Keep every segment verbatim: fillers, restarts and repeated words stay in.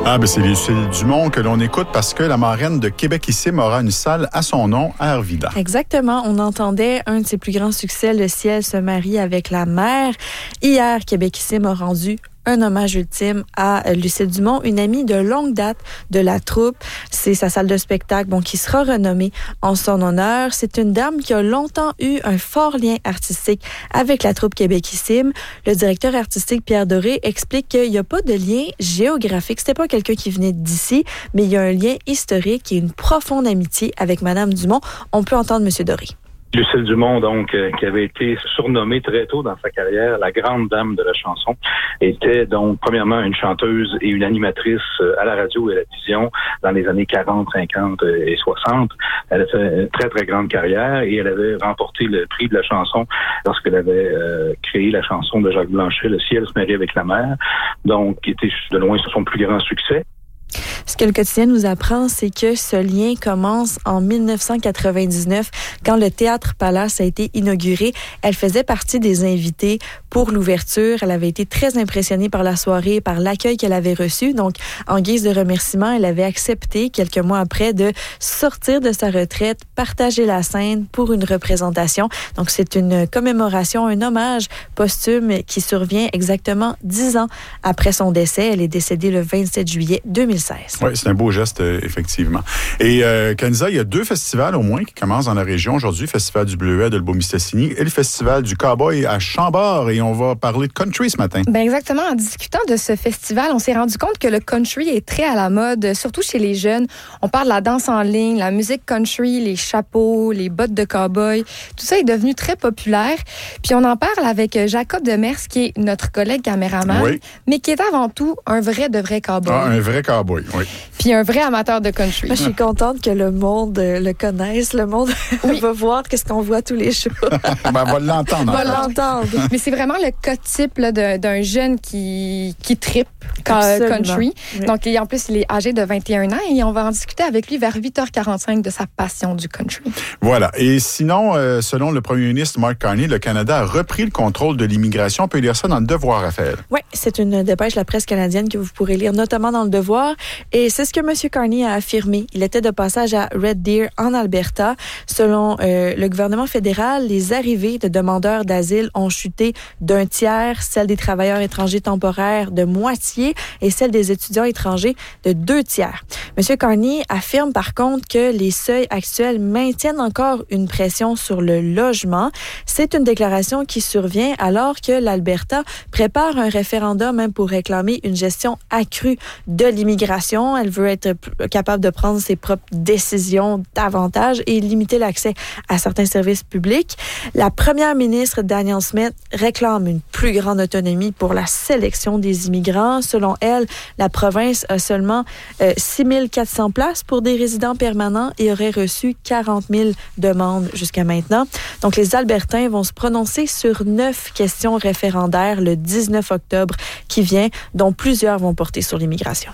Ah, ben c'est Lucille Dumont que l'on écoute parce que la marraine de Québécissime aura une salle à son nom à Arvida. Exactement. On entendait un de ses plus grands succès, Le ciel se marie avec la mer. Hier, Québécissime a rendu un hommage ultime à Lucille Dumont, une amie de longue date de la troupe. C'est sa salle de spectacle bon, qui sera renommée en son honneur. C'est une dame qui a longtemps eu un fort lien artistique avec la troupe Québécissime. Le directeur artistique Pierre Doré explique qu'il n'y a pas de lien géographique. C'était pas quelqu'un qui venait d'ici, mais il y a un lien historique et une profonde amitié avec Madame Dumont. On peut entendre M. Doré. Lucille Dumont, donc, euh, qui avait été surnommée très tôt dans sa carrière la grande dame de la chanson, était donc, premièrement, une chanteuse et une animatrice euh, à la radio et à la télévision dans les années quarante, cinquante et soixante. Elle a fait une très, très grande carrière et elle avait remporté le prix de la chanson lorsqu'elle avait euh, créé la chanson de Jacques Blanchet, Le ciel se marie avec la mer, donc, qui était de loin son plus grand succès. Ce que le quotidien nous apprend, c'est que ce lien commence en dix-neuf cent quatre-vingt-dix-neuf, quand le Théâtre Palace a été inauguré. Elle faisait partie des invités pour l'ouverture. Elle avait été très impressionnée par la soirée, par l'accueil qu'elle avait reçu. Donc, en guise de remerciement, elle avait accepté, quelques mois après, de sortir de sa retraite, partager la scène pour une représentation. Donc, c'est une commémoration, un hommage posthume qui survient exactement dix ans après son décès. Elle est décédée le vingt-sept juillet deux mille seize. Oui, c'est un beau geste, euh, effectivement. Et euh, Kanisa, il y a deux festivals au moins qui commencent dans la région aujourd'hui. Le Festival du Bleuet de Lebomistassini et le Festival du Cowboy à Chambord. Et on va parler de country ce matin. Ben exactement. En discutant de ce festival, on s'est rendu compte que le country est très à la mode, surtout chez les jeunes. On parle de la danse en ligne, la musique country, les chapeaux, les bottes de cowboy. Tout ça est devenu très populaire. Puis on en parle avec Jacob Demers, qui est notre collègue caméraman, oui, mais qui est avant tout un vrai de vrai cowboy. Ah, un vrai cowboy, oui. Puis un vrai amateur de country. Moi, je suis contente que le monde euh, le connaisse. Le monde oui. va voir qu'est-ce qu'on voit tous les jours. ben, va l'entendre. Va l'entendre. Mais c'est vraiment le cas type là, de, d'un jeune qui, qui trippe country. Oui. Donc, en plus, il est âgé de vingt et un ans et on va en discuter avec lui vers huit heures quarante-cinq de sa passion du country. Voilà. Et sinon, euh, selon le premier ministre Mark Carney, le Canada a repris le contrôle de l'immigration. On peut lire ça dans Le Devoir, Raphaël. Oui, c'est une dépêche de la presse canadienne que vous pourrez lire notamment dans Le Devoir. Et c'est ce que M. Carney a affirmé. Il était de passage à Red Deer, en Alberta. Selon euh, le gouvernement fédéral, les arrivées de demandeurs d'asile ont chuté d'un tiers, celles des travailleurs étrangers temporaires de moitié et celles des étudiants étrangers de deux tiers. M. Carney affirme par contre que les seuils actuels maintiennent encore une pression sur le logement. C'est une déclaration qui survient alors que l'Alberta prépare un référendum même pour réclamer une gestion accrue de l'immigration. Elle veut être capable de prendre ses propres décisions davantage et limiter l'accès à certains services publics. La première ministre Danielle Smith réclame une plus grande autonomie pour la sélection des immigrants. Selon elle, la province a seulement euh, six mille quatre cents places pour des résidents permanents et aurait reçu quarante mille demandes jusqu'à maintenant. Donc, les Albertains vont se prononcer sur neuf questions référendaires le dix-neuf octobre qui vient, dont plusieurs vont porter sur l'immigration.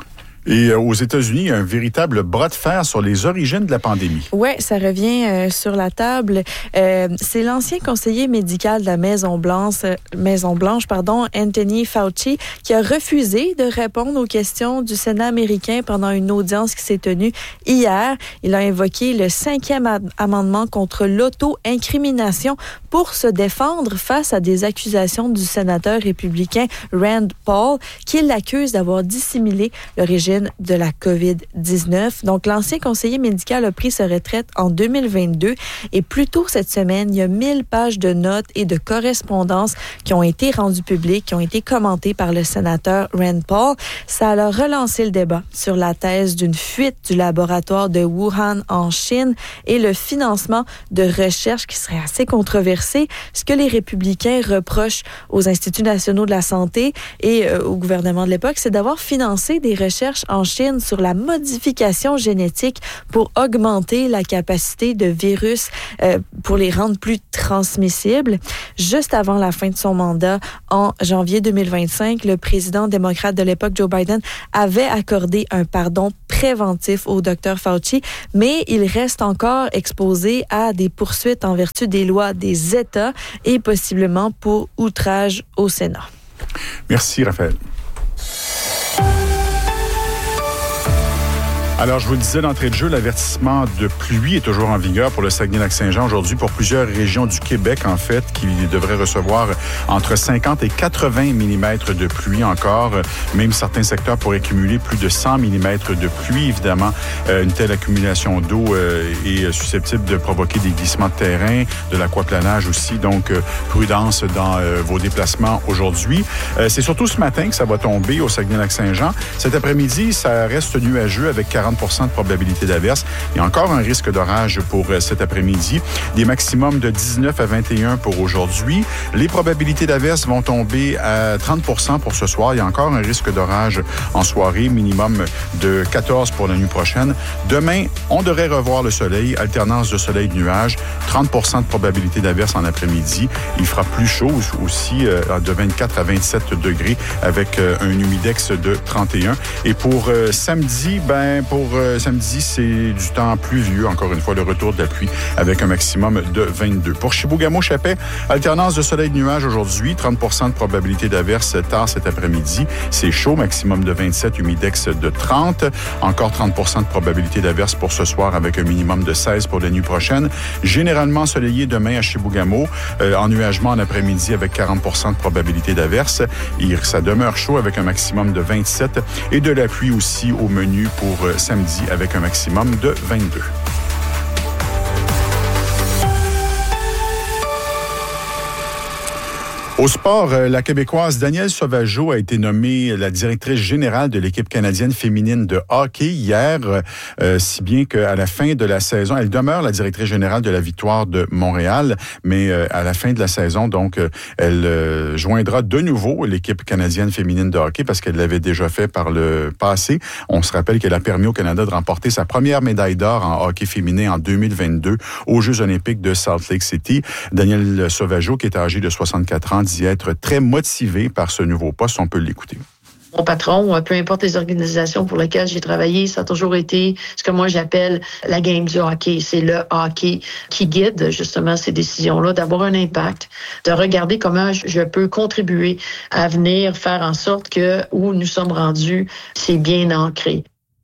Et aux États-Unis, il y a un véritable bras de fer sur les origines de la pandémie. Oui, ça revient euh, sur la table. Euh, c'est l'ancien conseiller médical de la Maison-Blanche, euh, Maison-Blanche, pardon, Anthony Fauci, qui a refusé de répondre aux questions du Sénat américain pendant une audience qui s'est tenue hier. Il a invoqué le cinquième ad- amendement contre l'auto-incrimination pour se défendre face à des accusations du sénateur républicain Rand Paul, qui l'accuse d'avoir dissimulé l'origine de la covid dix-neuf. Donc, l'ancien conseiller médical a pris sa retraite en deux mille vingt-deux et plus tôt cette semaine, il y a mille pages de notes et de correspondances qui ont été rendues publiques, qui ont été commentées par le sénateur Rand Paul. Ça a relancé le débat sur la thèse d'une fuite du laboratoire de Wuhan en Chine et le financement de recherche qui serait assez controversé. Ce que les républicains reprochent aux Instituts nationaux de la santé et euh, au gouvernement de l'époque, c'est d'avoir financé des recherches en Chine sur la modification génétique pour augmenter la capacité de virus euh, pour les rendre plus transmissibles. Juste avant la fin de son mandat, en janvier deux mille vingt-cinq, le président démocrate de l'époque, Joe Biden, avait accordé un pardon préventif au docteur Fauci, mais il reste encore exposé à des poursuites en vertu des lois des États et possiblement pour outrage au Sénat. Merci, Raphaël. Alors, je vous le disais d'entrée de jeu, l'avertissement de pluie est toujours en vigueur pour le Saguenay-Lac-Saint-Jean aujourd'hui pour plusieurs régions du Québec, en fait, qui devraient recevoir entre cinquante et quatre-vingts millimètres de pluie encore. Même certains secteurs pourraient cumuler plus de cent millimètres de pluie. Évidemment, euh, une telle accumulation d'eau euh, est susceptible de provoquer des glissements de terrain, de l'aquaplanage aussi. Donc, euh, prudence dans euh, vos déplacements aujourd'hui. Euh, c'est surtout ce matin que ça va tomber au Saguenay-Lac-Saint-Jean. Cet après-midi, ça reste nuageux avec quarante pour cent de probabilité d'averse. Il y a encore un risque d'orage pour cet après-midi. Des maximums de dix-neuf à vingt et un pour aujourd'hui. Les probabilités d'averse vont tomber à trente pour cent pour ce soir. Il y a encore un risque d'orage en soirée, minimum de quatorze pour la nuit prochaine. Demain, on devrait revoir le soleil, alternance de soleil-nuage, trente pour cent de probabilité d'averse en après-midi. Il fera plus chaud aussi, euh, de vingt-quatre à vingt-sept degrés avec euh, un humidex de trente et un. Et pour euh, samedi, ben pour euh, samedi, c'est du temps pluvieux. Encore une fois, le retour de la pluie avec un maximum de vingt-deux. Pour Chibougamau-Chapais, alternance de soleil-nuage aujourd'hui, trente pour cent de probabilité d'averse tard cet après-midi. C'est chaud, maximum de vingt-sept, humidex de trente. Encore trente pour cent de probabilité d'averse pour ce soir avec un minimum de seize pour la nuit prochaine. Généralement ensoleillé demain à Chibougamau, euh, ennuagement en après-midi avec quarante pour cent de probabilité d'averse. Et ça demeure chaud avec un maximum de vingt-sept et de la pluie aussi au menu pour euh, samedi avec un maximum de vingt-deux. Au sport, la Québécoise Danielle Sauvageau a été nommée la directrice générale de l'équipe canadienne féminine de hockey hier, euh, si bien qu'à la fin de la saison, elle demeure la directrice générale de la Victoire de Montréal, mais euh, à la fin de la saison, donc, euh, elle euh, joindra de nouveau l'équipe canadienne féminine de hockey parce qu'elle l'avait déjà fait par le passé. On se rappelle qu'elle a permis au Canada de remporter sa première médaille d'or en hockey féminin en deux mille vingt-deux aux Jeux olympiques de Salt Lake City. Danielle Sauvageau, qui est âgée de soixante-quatre ans, dit être très motivée par ce nouveau poste. On peut l'écouter. Mon patron, peu importe les organisations pour lesquelles j'ai travaillé, ça a toujours été ce que moi j'appelle la game du hockey. C'est le hockey qui guide justement ces décisions-là, d'avoir un impact, de regarder comment je peux contribuer à venir faire en sorte que où nous sommes rendus, c'est bien ancré.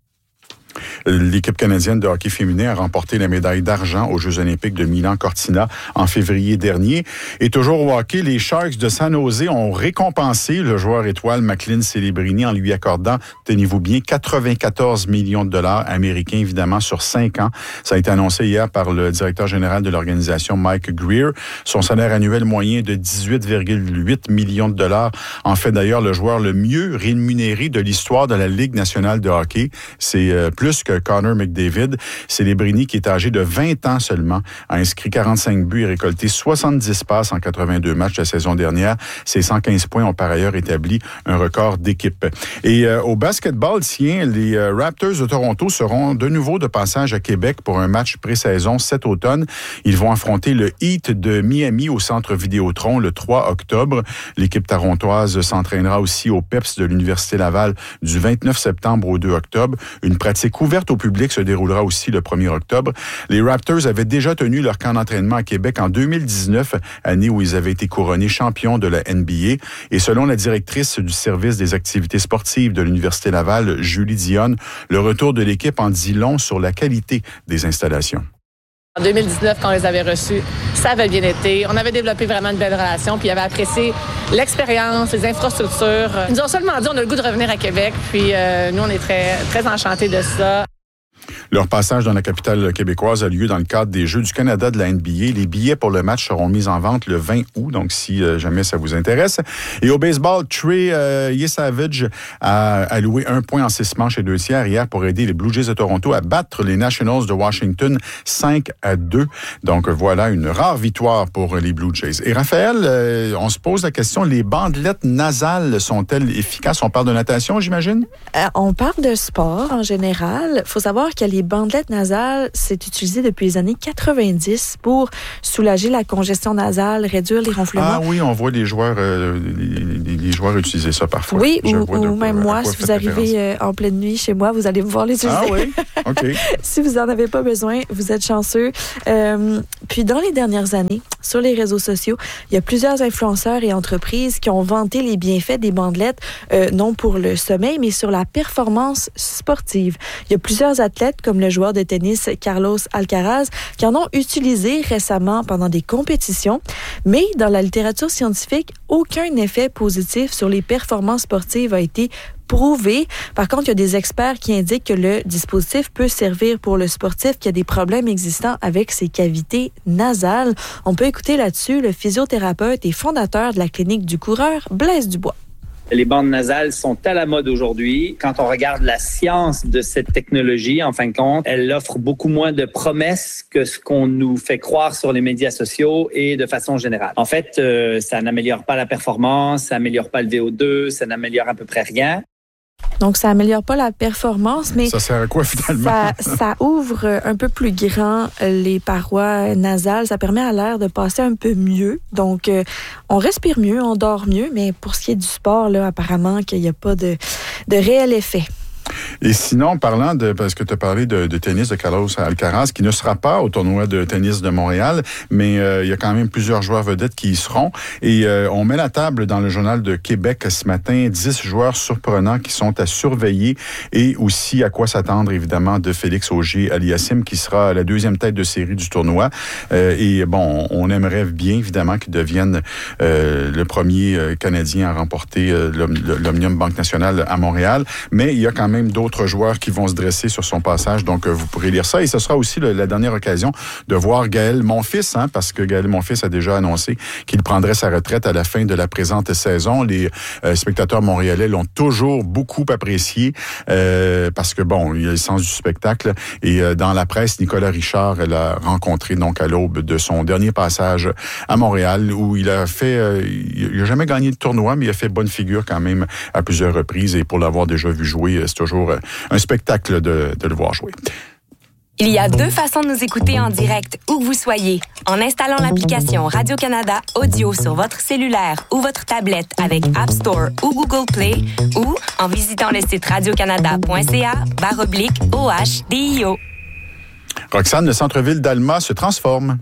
L'équipe canadienne de hockey féminin a remporté la médaille d'argent aux Jeux olympiques de Milan-Cortina en février dernier. Et toujours au hockey, les Sharks de San Jose ont récompensé le joueur étoile Macklin Celebrini en lui accordant, tenez-vous bien, quatre-vingt-quatorze millions de dollars américains, évidemment, sur cinq ans. Ça a été annoncé hier par le directeur général de l'organisation, Mike Greer. Son salaire annuel moyen de dix-huit virgule huit millions de dollars en fait d'ailleurs le joueur le mieux rémunéré de l'histoire de la Ligue nationale de hockey. C'est euh, plus que Connor McDavid. Celebrini, qui est âgé de vingt ans seulement, a inscrit quarante-cinq buts et récolté soixante-dix passes en quatre-vingt-deux matchs la saison dernière. Ses cent quinze points ont par ailleurs établi un record d'équipe. Et euh, au basketball, tiens, les euh, Raptors de Toronto seront de nouveau de passage à Québec pour un match pré-saison cet automne. Ils vont affronter le Heat de Miami au Centre Vidéotron le trois octobre. L'équipe torontoise s'entraînera aussi au P E P S de l'Université Laval du vingt-neuf septembre au deux octobre. Une pratique ouverte au public se déroulera aussi le premier octobre. Les Raptors avaient déjà tenu leur camp d'entraînement à Québec en deux mille dix-neuf, année où ils avaient été couronnés champions de la N B A. Et selon la directrice du service des activités sportives de l'Université Laval, Julie Dionne, le retour de l'équipe en dit long sur la qualité des installations. En deux mille dix-neuf, quand on les avait reçus, ça avait bien été. On avait développé vraiment une belle relation, puis ils avaient apprécié l'expérience, les infrastructures. Ils nous ont seulement dit on a le goût de revenir à Québec, puis euh, nous, on est très, très enchantés de ça. Leur passage dans la capitale québécoise a lieu dans le cadre des Jeux du Canada de la N B A. Les billets pour le match seront mis en vente le vingt août, donc si euh, jamais ça vous intéresse. Et au baseball, Trey euh, Yesavage a alloué un point en six manches et deux tiers hier pour aider les Blue Jays de Toronto à battre les Nationals de Washington cinq à deux. Donc voilà une rare victoire pour les Blue Jays. Et Raphaël, euh, on se pose la question, les bandelettes nasales sont-elles efficaces? On parle de natation, j'imagine? Euh, on parle de sport en général. Il faut savoir qu'il y a les bandelettes nasales, c'est utilisé depuis les années quatre-vingt-dix pour soulager la congestion nasale, réduire les ronflements. Ah oui, on voit les joueurs, euh, les, les joueurs utiliser ça parfois. Oui, Je ou, vois ou de, même moi, si vous arrivez euh, en pleine nuit chez moi, vous allez pouvoir les utiliser. Ah oui? OK. Si vous n'en avez pas besoin, vous êtes chanceux. Euh, puis dans les dernières années, sur les réseaux sociaux, il y a plusieurs influenceurs et entreprises qui ont vanté les bienfaits des bandelettes, euh, non pour le sommeil, mais sur la performance sportive. Il y a plusieurs athlètes, comme le joueur de tennis Carlos Alcaraz, qui en ont utilisé récemment pendant des compétitions. Mais dans la littérature scientifique, aucun effet positif sur les performances sportives a été prouvé. Par contre, il y a des experts qui indiquent que le dispositif peut servir pour le sportif qui a des problèmes existants avec ses cavités nasales. On peut écouter là-dessus le physiothérapeute et fondateur de la clinique du coureur, Blaise Dubois. Les bandes nasales sont à la mode aujourd'hui. Quand on regarde la science de cette technologie, en fin de compte, elle offre beaucoup moins de promesses que ce qu'on nous fait croire sur les médias sociaux et de façon générale. En fait, euh, ça n'améliore pas la performance, ça n'améliore pas le V O deux, ça n'améliore à peu près rien. Donc, ça améliore pas la performance, mais ça sert à quoi finalement? Ça, ça ouvre un peu plus grand les parois nasales. Ça permet à l'air de passer un peu mieux. Donc, euh, on respire mieux, on dort mieux, mais pour ce qui est du sport, là, apparemment qu'il n'y a pas de, de réel effet. Et sinon, parlant de, parce que tu as parlé de, de tennis de Carlos Alcaraz, qui ne sera pas au tournoi de tennis de Montréal, mais euh, il y a quand même plusieurs joueurs vedettes qui y seront. Et euh, on met la table dans le Journal de Québec ce matin, dix joueurs surprenants qui sont à surveiller et aussi à quoi s'attendre, évidemment, de Félix Auger-Aliassime, qui sera la deuxième tête de série du tournoi. Euh, et bon, on aimerait bien, évidemment, qu'il devienne euh, le premier euh, Canadien à remporter euh, l'Omnium Banque Nationale à Montréal. Mais il y a quand même même d'autres joueurs qui vont se dresser sur son passage. Donc, euh, vous pourrez lire ça. Et ce sera aussi le, la dernière occasion de voir Gaël Monfils, hein, parce que Gaël Monfils a déjà annoncé qu'il prendrait sa retraite à la fin de la présente saison. Les euh, spectateurs montréalais l'ont toujours beaucoup apprécié euh, parce que, bon, il y a le sens du spectacle. Et euh, dans la presse, Nicolas Richard l'a rencontré donc à l'aube de son dernier passage à Montréal, où il a fait... Euh, il n'a jamais gagné de tournoi, mais il a fait bonne figure quand même à plusieurs reprises. Et pour l'avoir déjà vu jouer, c'est toujours un spectacle de, de le voir jouer. Il y a deux façons de nous écouter en direct, où que vous soyez. En installant l'application Radio-Canada Audio sur votre cellulaire ou votre tablette avec App Store ou Google Play, ou en visitant le site radiocanada.ca barre oblique O H D I O. Roxane, le centre-ville d'Alma se transforme.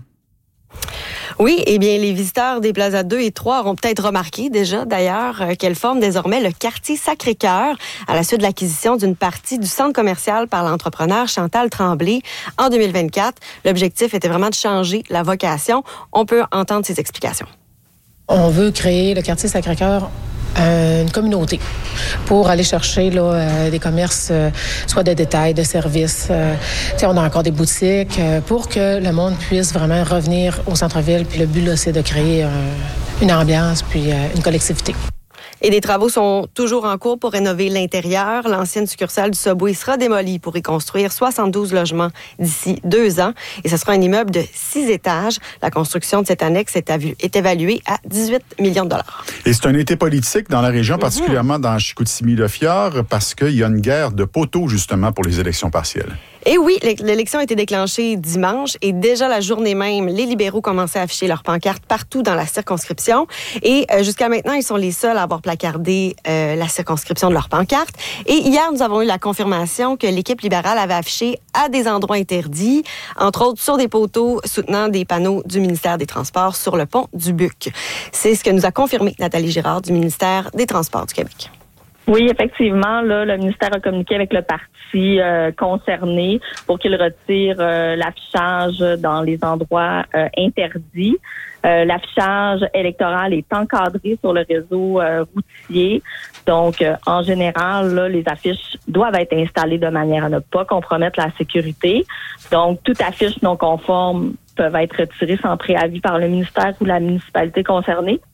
Oui, eh bien, les visiteurs des Plaza deux et trois auront peut-être remarqué déjà, d'ailleurs, euh, qu'elle forme désormais le quartier Sacré-Cœur à la suite de l'acquisition d'une partie du centre commercial par l'entrepreneur Chantal Tremblay en deux mille vingt-quatre. L'objectif était vraiment de changer la vocation. On peut entendre ses explications. On veut créer le quartier Sacré-Cœur Euh, une communauté pour aller chercher là, euh, des commerces, euh, soit de détail, de services. Euh, on a encore des boutiques euh, pour que le monde puisse vraiment revenir au centre-ville. Puis le but, là, c'est de créer euh, une ambiance puis euh, une collectivité. Et des travaux sont toujours en cours pour rénover l'intérieur. L'ancienne succursale du Subway sera démolie pour y construire soixante-douze logements d'ici deux ans. Et ce sera un immeuble de six étages. La construction de cette annexe est, avu- est évaluée à dix-huit millions de dollars. Et c'est un été politique dans la région, particulièrement dans Chicoutimi-Le-Fjord, parce qu'il y a une guerre de poteaux, justement, pour les élections partielles. Et oui, l'élection a été déclenchée dimanche et déjà la journée même, les libéraux commençaient à afficher leurs pancartes partout dans la circonscription. Et euh, jusqu'à maintenant, ils sont les seuls à avoir placardé euh, la circonscription de leurs pancartes. Et hier, nous avons eu la confirmation que l'équipe libérale avait affiché à des endroits interdits, entre autres sur des poteaux soutenant des panneaux du ministère des Transports sur le pont du Buc. C'est ce que nous a confirmé Nathalie Girard du ministère des Transports du Québec. Oui, effectivement, là, le ministère a communiqué avec le parti euh, concerné pour qu'il retire euh, l'affichage dans les endroits euh, interdits. Euh, l'affichage électoral est encadré sur le réseau euh, routier. Donc, euh, en général, là, les affiches doivent être installées de manière à ne pas compromettre la sécurité. Donc, toute affiche non conforme peut être retirée sans préavis par le ministère ou la municipalité concernée.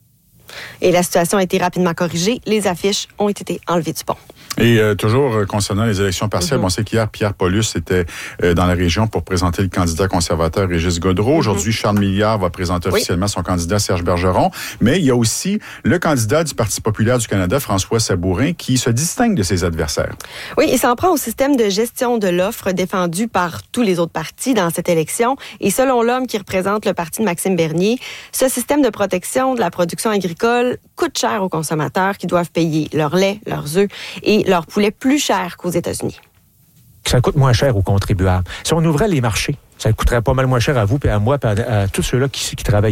Et la situation a été rapidement corrigée. Les affiches ont été enlevées du pont. Et euh, toujours euh, concernant les élections partielles, mm-hmm. on sait qu'hier, Pierre Paulus était euh, dans la région pour présenter le candidat conservateur Régis Godreau. Mm-hmm. Aujourd'hui, Charles Milliard va présenter oui. officiellement son candidat Serge Bergeron. Mais il y a aussi le candidat du Parti populaire du Canada, François Sabourin, qui se distingue de ses adversaires. Oui, il s'en prend au système de gestion de l'offre défendu par tous les autres partis dans cette élection. Et selon l'homme qui représente le parti de Maxime Bernier, ce système de protection de la production agricole coûte cher aux consommateurs qui doivent payer leur lait, leurs œufs et leur poulet plus cher qu'aux États-Unis. Ça coûte moins cher aux contribuables. Si on ouvrait les marchés, ça coûterait pas mal moins cher à vous, puis à moi, puis à, à tous ceux-là qui, qui travaillent